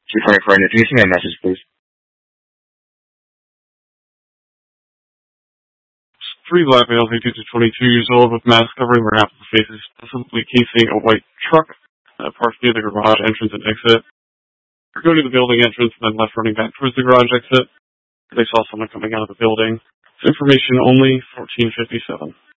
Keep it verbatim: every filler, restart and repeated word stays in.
two twenty-four, introducing my message, please. Three black males, eighteen to twenty-two years old, with masks covering their half of the faces, specifically casing a white truck that parked near the garage entrance and exit. They're going to the building entrance and then left running back towards the garage exit. They saw someone coming out of the building. It's information only, fourteen fifty-seven.